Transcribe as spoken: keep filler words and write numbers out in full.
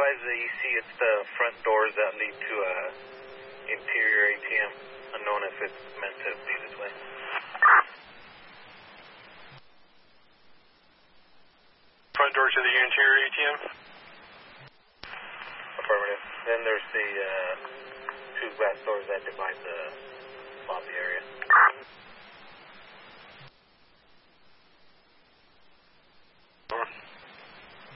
advise the E C it's the front doors that lead to a interior A T M, unknown if it's meant to be this way. Front door to the interior A T M? Affirmative. Then there's the uh, two glass doors that divide the lobby area.